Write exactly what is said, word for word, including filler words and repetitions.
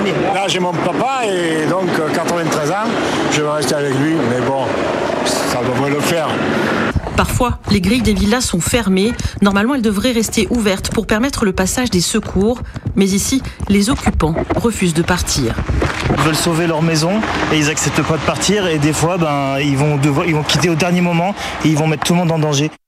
imaginez. Là, j'ai mon papa et donc quatre-vingt-treize ans, je vais rester avec lui, mais bon, ça devrait le faire. Parfois, les grilles des villas sont fermées. Normalement, elles devraient rester ouvertes pour permettre le passage des secours. Mais ici, les occupants refusent de partir. Ils veulent sauver leur maison et ils acceptent pas de partir. Et des fois, ben, ils vont devoir, ils vont quitter au dernier moment et ils vont mettre tout le monde en danger.